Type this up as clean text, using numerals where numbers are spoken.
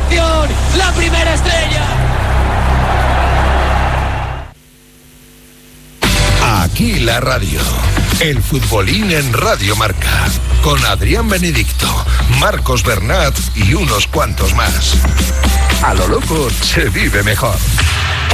selección, la primera estrella. Aquí la radio. El futbolín en Radio Marca. Con Adrián Benedicto, Marcos Bernat y unos cuantos más. A lo loco se vive mejor.